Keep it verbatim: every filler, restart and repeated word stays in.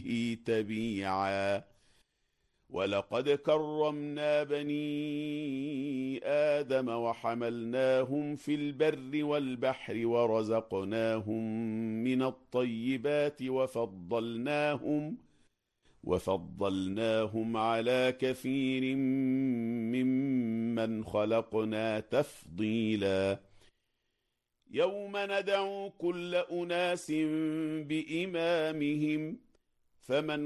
به تبيعا ولقد كرمنا بني آدم وحملناهم في البر والبحر ورزقناهم من الطيبات وفضلناهم وفضلناهم على كثير ممن خلقنا تفضيلا يوم ندعو كل أناس بإمامهم فمن